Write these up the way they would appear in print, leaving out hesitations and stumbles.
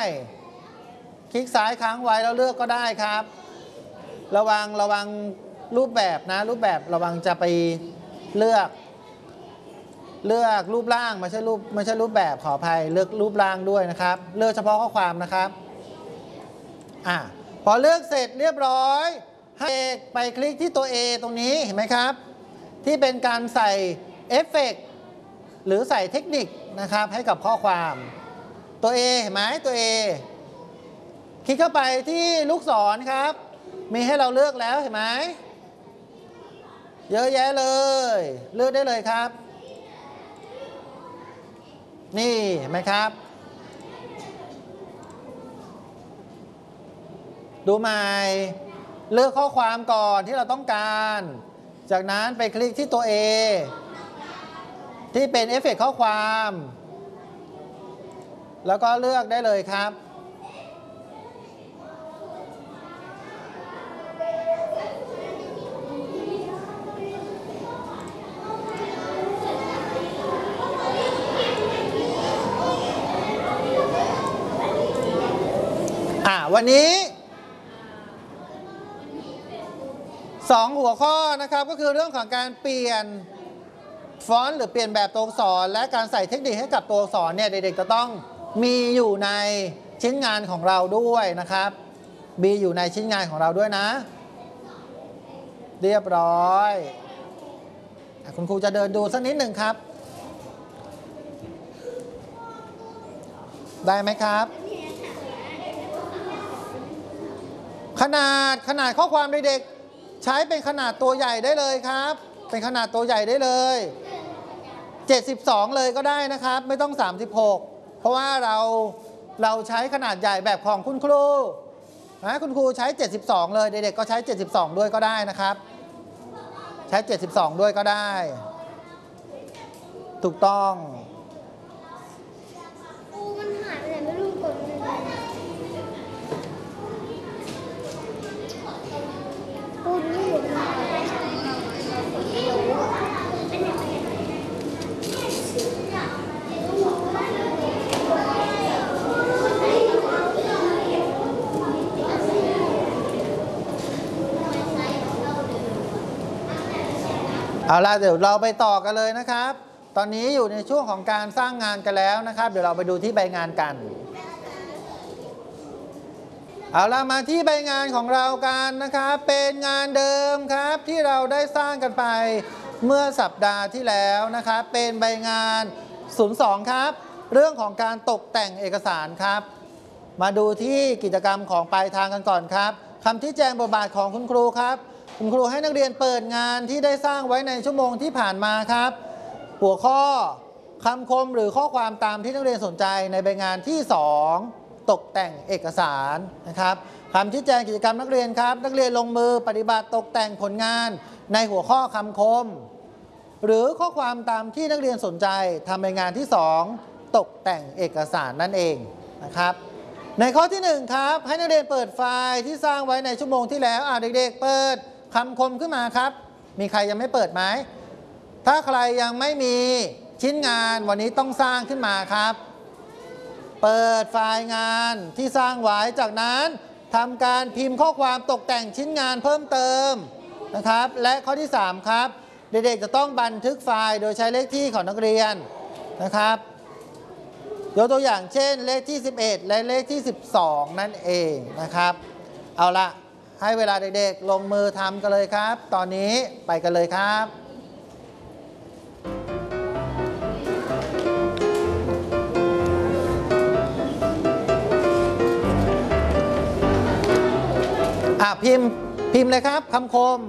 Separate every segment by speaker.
Speaker 1: คลิกซ้ายค้างไว้แล้วเลือกก็ได้ครับระวังรูปแบบนะรูปแบบระวังจะไปเลือกรูปร่างไม่ใช่รูปแบบขออภัยเลือกรูปร่างด้วยนะครับเลือกเฉพาะข้อความนะครับพอเลือกเสร็จเรียบร้อยให้ไปคลิกที่ตัว A ตรงนี้เห็นไหมครับที่เป็นการใส่เอฟเฟกต์หรือใส่เทคนิคนะครับให้กับข้อความตัว A เห็นไหมตัว A คลิกเข้าไปที่ลูกศรครับมีให้เราเลือกแล้วเห็นไหมเยอะแยะเลยเลือกได้เลยครับนี่เห็นไหมครับดูใหม่เลือกข้อความก่อนที่เราต้องการจากนั้นไปคลิกที่ตัว A ที่เป็นเอฟเฟกต์ข้อความแล้วก็เลือกได้เลยครับวันนี้2หัวข้อนะครับก็คือเรื่องของการเปลี่ยนฟอนต์หรือเปลี่ยนแบบตัวอักษรและการใส่เทคนิคให้กับตัวอักษรเนี่ยเด็กๆจะต้องมีอยู่ในชิ้นงานของเราด้วยนะครับมีอยู่ในชิ้นงานของเราด้วยนะเรียบร้อยคุณครูจะเดินดูสักนิดหนึ่งครับได้ไหมครับขนาดข้อความเด็กๆใช้เป็นขนาดตัวใหญ่ได้เลยครับเป็นขนาดตัวใหญ่ได้เลย72เลยก็ได้นะครับไม่ต้อง36เพราะว่าเราใช้ขนาดใหญ่แบบของคุณครูนะคุณครูใช้72เลยเด็กๆก็ใช้72ด้วยก็ได้นะครับใช้72ด้วยก็ได้ถูกต้อง
Speaker 2: มันหายไปไหนไม่รู้กดไม่ได้พูดไม่หมด
Speaker 1: เอาล่ะเดี๋ยวเราไปต่อกันเลยนะครับตอนนี้อยู่ในช่วงของการสร้างงานกันแล้วนะครับเดี๋ยวเราไปดูที่ใบงานกันเอาล่ะมาที่ใบงานของเรากันนะครับเป็นงานเดิมครับที่เราได้สร้างกันไปเมื่อสัปดาห์ที่แล้วนะครับเป็นใบงาน02ครับเรื่องของการตกแต่งเอกสารครับมาดูที่กิจกรรมของปลายทางกันก่อนครับคำชี้แจงบทบาทของคุณครูครับคุณครูให้นักเรียนเปิดงานที่ได้สร้างไว้ในชั่วโมงที่ผ่านมาครับหัวข้อคำคมหรือข้อความตามที่นักเรียนสนใจในใบงานที่2ตกแต่งเอกสารนะครับคำชี้แจงกิจกรรมนักเรียนครับนักเรียนลงมือปฏิบัติตกแต่งผลงานในหัวข้อคำคมหรือข้อความตามที่นักเรียนสนใจทำใบงานที่2ตกแต่งเอกสารนั่นเองนะครับในข้อที่1ครับให้นักเรียนเปิดไฟล์ที่สร้างไว้ในชั่วโมงที่แล้วเด็กๆเปิดคำคมขึ้นมาครับมีใครยังไม่เปิดไหมถ้าใครยังไม่มีชิ้นงานวันนี้ต้องสร้างขึ้นมาครับเปิดไฟล์งานที่สร้างไว้จากนั้นทำการพิมพ์ข้อความตกแต่งชิ้นงานเพิ่มเติมนะครับและข้อที่3ครับเด็กๆจะต้องบันทึกไฟล์โดยใช้เลขที่ของนักเรียนนะครับยกตัวอย่างเช่นเลขที่11และเลขที่12นั่นเองนะครับเอาละให้เวลาเด็กๆลงมือทำกันเลยครับตอนนี้ไปกันเลยครับพิมพ์เลยครับคำคม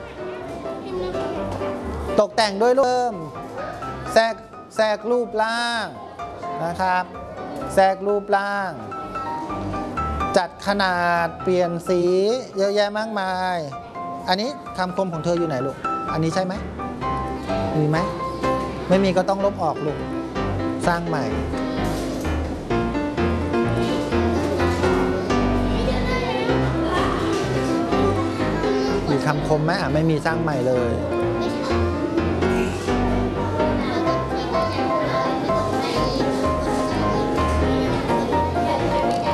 Speaker 1: ตกแต่งด้วยรูปเพิ่มแทรกรูปร่างนะครับแทรกรูปร่างจัดขนาดเปลี่ยนสีเยอะแยะมากมายอันนี้คำคมของเธออยู่ไหนลูกอันนี้ใช่ไหมมีไหมไม่มีก็ต้องลบออกลูกสร้างใหม่มีคำคมไหมไม่มีสร้างใหม่เลย